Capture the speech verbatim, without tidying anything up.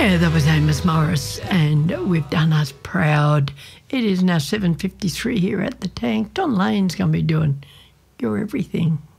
Yeah, that was Amos Morris, and we've done us proud. It is now seven fifty-three here at the Tank. Don Lane's going to be doing Your Everything.